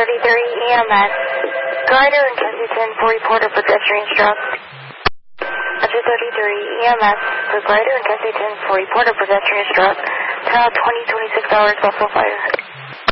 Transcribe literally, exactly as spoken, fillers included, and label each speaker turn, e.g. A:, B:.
A: thirty-three E M S. Glider in Kensington for report of pedestrian struck. Metro thirty-three E M S. The glider in Kensington for report of pedestrian struck. Tower twenty twenty-six hours, Buffalo Fire.